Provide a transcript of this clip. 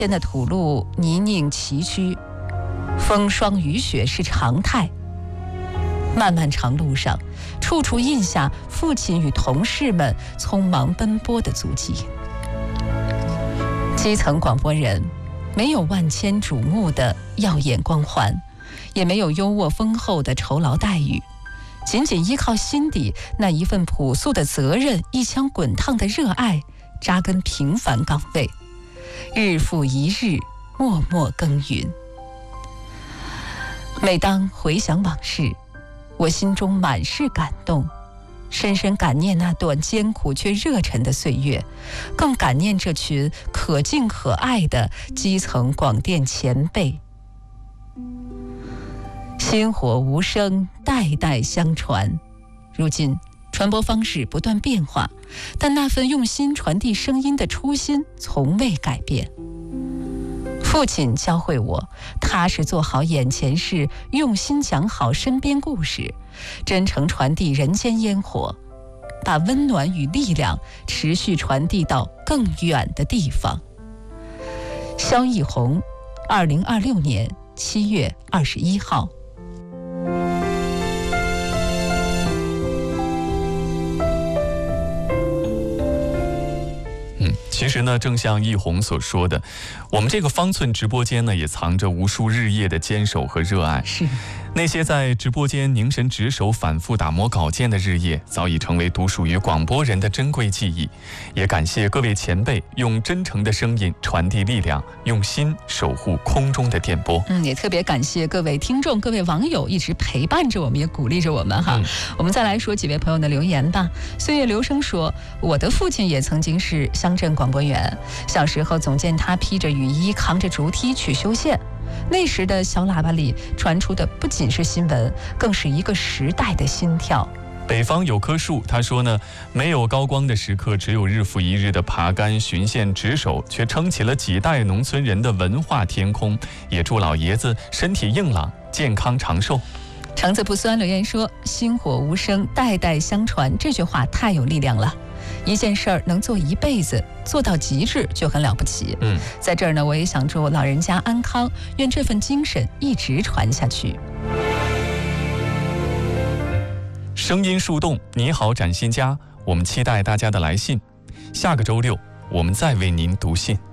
天的土路泥泞崎岖，风霜雨雪是常态。漫漫长路上，处处印下父亲与同事们匆忙奔波的足迹。基层广播人没有万千瞩目的耀眼光环，也没有优渥丰厚的酬劳待遇，仅仅依靠心底那一份朴素的责任，一腔滚烫的热爱，扎根平凡岗位，日复一日，默默耕耘。每当回想往事，我心中满是感动，深深感念那段艰苦却热忱的岁月，更感念这群可敬可爱的基层广电前辈。薪火无声，代代相传。如今传播方式不断变化，但那份用心传递声音的初心从未改变。父亲教会我，踏实做好眼前事，用心讲好身边故事，真诚传递人间烟火，把温暖与力量持续传递到更远的地方。萧奕宏，2026年7月21号。 其实呢，正像奕宏所说的，我们这个方寸直播间呢，也藏着无数日夜的坚守和热爱。 是那些在直播间凝神值守、反复打磨稿件的日夜，早已成为独属于广播人的珍贵记忆。也感谢各位前辈用真诚的声音传递力量，用心守护空中的电波。 也特别感谢各位听众、各位网友一直陪伴着我们，也鼓励着我们哈。我们再来说几位朋友的留言吧。岁月流声说，我的父亲也曾经是乡镇广播员，小时候总见他披着雨衣，扛着竹梯去修线。那时的小喇叭里传出的不仅是新闻，更是一个时代的心跳。 北方有棵树，他说呢，没有高光的时刻，只有日复一日的爬杆、巡线、值守，却撑起了几代农村人的文化天空。也祝老爷子身体硬朗，健康长寿。 橙子不酸留言说，薪火无声，代代相传，这句话太有力量了。一件事儿能做一辈子，做到极致就很了不起。在这儿呢，我也想祝老人家安康，愿这份精神一直传下去。 声音树洞，你好崭新家，我们期待大家的来信。下个周六，我们再为您读信。